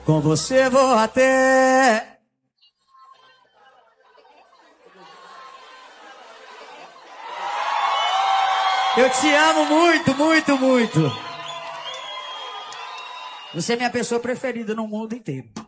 Com você vou até... Eu te amo muito, muito, muito. Você é minha pessoa preferida no mundo inteiro.